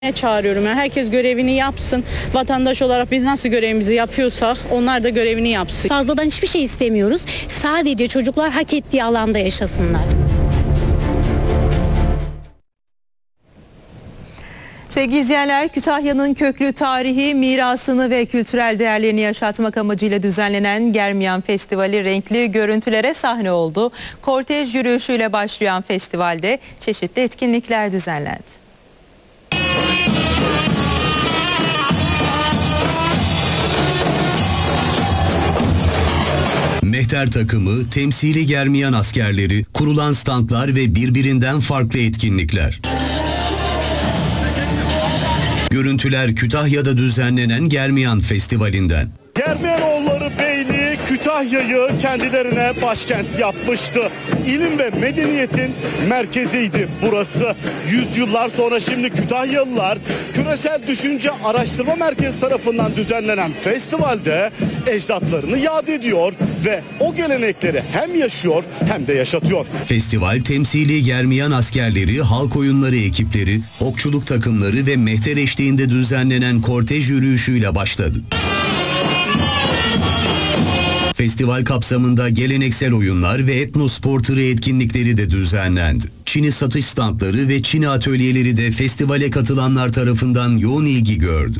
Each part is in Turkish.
Çağırıyorum. Yani herkes görevini yapsın. Vatandaş olarak biz nasıl görevimizi yapıyorsak onlar da görevini yapsın. Fazladan hiçbir şey istemiyoruz. Sadece çocuklar hak ettiği alanda yaşasınlar. Sevgili izleyenler, Kütahya'nın köklü tarihi, mirasını ve kültürel değerlerini yaşatmak amacıyla düzenlenen Germiyan Festivali renkli görüntülere sahne oldu. Kortej yürüyüşüyle başlayan festivalde çeşitli etkinlikler düzenlendi. Mehter takımı, temsili Germiyan askerleri, kurulan standlar ve birbirinden farklı etkinlikler. Görüntüler Kütahya'da düzenlenen Germiyan Festivali'nden. Germiyanoğulları Beyliği Kütahya'yı kendilerine başkent yapmıştı. İlim ve medeniyetin merkeziydi burası. Yüzyıllar sonra şimdi Kütahyalılar Küresel Düşünce Araştırma Merkezi tarafından düzenlenen festivalde ecdatlarını yad ediyor ve o gelenekleri hem yaşıyor hem de yaşatıyor. Festival temsili Germiyan askerleri, halk oyunları ekipleri, okçuluk takımları ve mehter eşliğinde düzenlenen kortej yürüyüşüyle başladı. Festival kapsamında geleneksel oyunlar ve etnospor tırı etkinlikleri de düzenlendi. Çini satış standları ve Çini atölyeleri de festivale katılanlar tarafından yoğun ilgi gördü.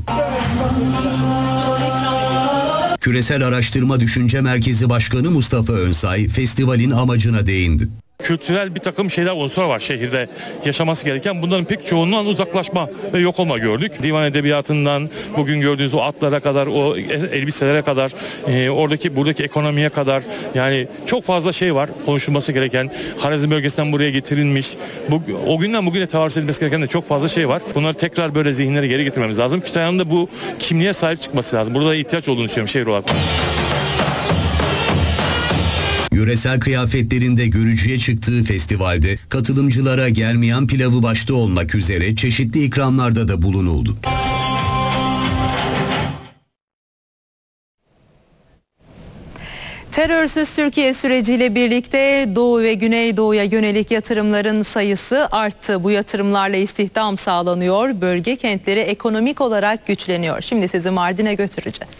Küresel Araştırma Düşünce Merkezi Başkanı Mustafa Önsay festivalin amacına değindi. Kültürel bir takım şeyler, unsurlar var şehirde yaşaması gereken. Bunların pek çoğundan uzaklaşma ve yok olma gördük. Divan edebiyatından bugün gördüğünüz o atlara kadar, o elbiselere kadar, buradaki ekonomiye kadar, yani çok fazla şey var konuşulması gereken. Harazim bölgesinden buraya getirilmiş. O günden bugüne tevarüz edilmesi gereken de çok fazla şey var. Bunları tekrar böyle zihinlere geri getirmemiz lazım. Kütahya'nın da bu kimliğe sahip çıkması lazım. Burada ihtiyaç olduğunu düşünüyorum şehir olarak. Yöresel kıyafetlerinde görücüye çıktığı festivalde katılımcılara Germiyan pilavı başta olmak üzere çeşitli ikramlarda da bulunuldu. Terörsüz Türkiye süreciyle birlikte Doğu ve Güneydoğu'ya yönelik yatırımların sayısı arttı. Bu yatırımlarla istihdam sağlanıyor, bölge kentleri ekonomik olarak güçleniyor. Şimdi sizi Mardin'e götüreceğiz.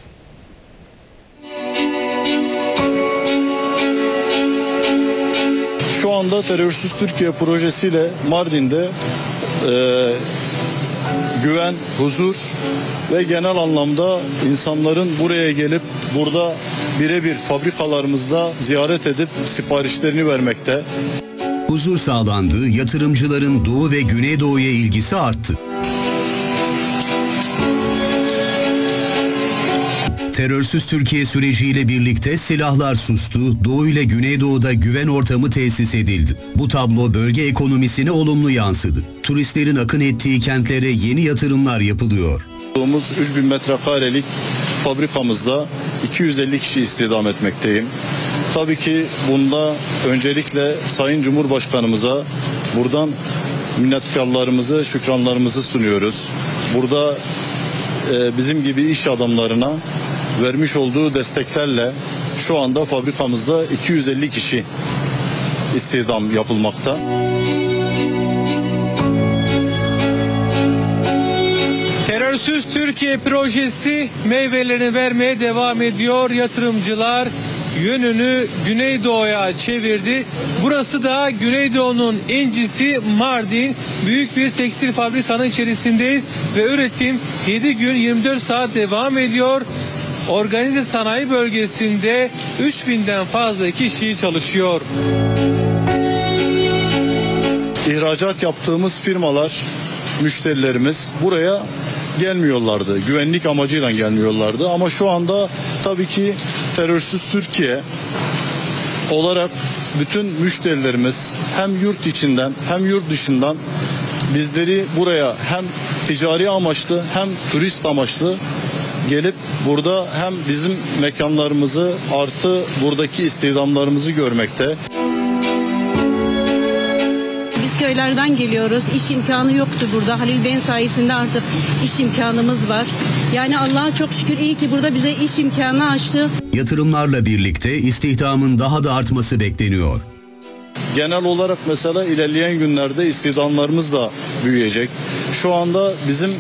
Şu anda Terörsüz Türkiye projesiyle Mardin'de güven, huzur ve genel anlamda insanların buraya gelip burada birebir fabrikalarımızda ziyaret edip siparişlerini vermekte. Huzur sağlandı, yatırımcıların Doğu ve Güneydoğu'ya ilgisi arttı. Terörsüz Türkiye süreciyle birlikte silahlar sustu, Doğu ile Güneydoğu'da güven ortamı tesis edildi. Bu tablo bölge ekonomisine olumlu yansıdı. Turistlerin akın ettiği kentlere yeni yatırımlar yapılıyor. 3000 metrekarelik fabrikamızda 250 kişi istihdam etmekteyim. Tabii ki bunda öncelikle Sayın Cumhurbaşkanımıza buradan minnettarlarımızı, şükranlarımızı sunuyoruz. Burada bizim gibi iş adamlarına vermiş olduğu desteklerle şu anda fabrikamızda 250 kişi istihdam yapılmakta. Terörsüz Türkiye projesi meyvelerini vermeye devam ediyor. Yatırımcılar yönünü Güneydoğu'ya çevirdi. Burası da Güneydoğu'nun incisi Mardin. Büyük bir tekstil fabrikanın içerisindeyiz ve üretim 7 gün 24 saat devam ediyor. Organize sanayi bölgesinde 3000'den fazla kişi çalışıyor. İhracat yaptığımız firmalar, müşterilerimiz buraya gelmiyorlardı. Güvenlik amacıyla gelmiyorlardı. Ama şu anda tabii ki Terörsüz Türkiye olarak bütün müşterilerimiz hem yurt içinden hem yurt dışından bizleri buraya hem ticari amaçlı hem turist amaçlı gelip burada hem bizim mekanlarımızı artı buradaki istihdamlarımızı görmekte. Biz köylerden geliyoruz. İş imkanı yoktu burada. Halil Bey'in sayesinde artık iş imkanımız var. Yani Allah'a çok şükür iyi ki burada bize iş imkanı açtı. Yatırımlarla birlikte istihdamın daha da artması bekleniyor. Genel olarak mesela ilerleyen günlerde istihdamlarımız da büyüyecek. şu anda bizim